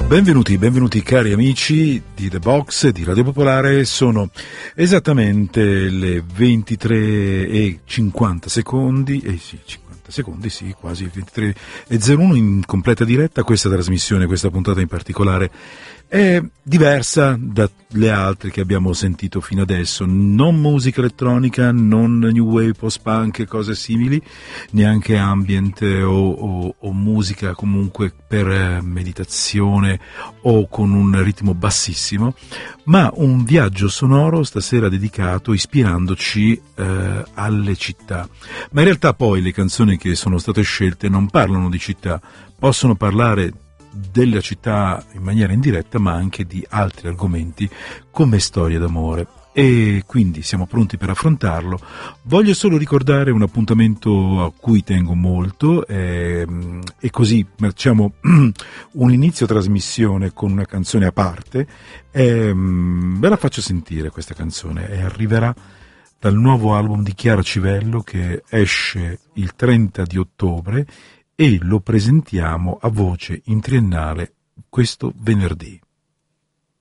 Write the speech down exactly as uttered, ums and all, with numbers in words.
Benvenuti, benvenuti cari amici di The Box, di Radio Popolare. Sono esattamente le ventitré e cinquanta secondi, eh sì, cinquanta secondi, sì, quasi ventitré e zero uno in completa diretta. Questa trasmissione, questa puntata in particolare è diversa dalle altre che abbiamo sentito fino adesso. Non musica elettronica, non new wave, post-punk e cose simili, neanche ambient o, o, o musica comunque per meditazione o con un ritmo bassissimo, ma un viaggio sonoro stasera dedicato, ispirandoci eh, alle città. Ma in realtà poi le canzoni che sono state scelte non parlano di città, possono parlare della città in maniera indiretta, ma anche di altri argomenti come storie d'amore, e quindi siamo pronti per affrontarlo. Voglio solo ricordare un appuntamento a cui tengo molto, eh, e così facciamo un inizio trasmissione con una canzone a parte. Eh, ve la faccio sentire questa canzone, e arriverà dal nuovo album di Chiara Civello che esce il trenta di ottobre, e lo presentiamo a voce in triennale questo venerdì.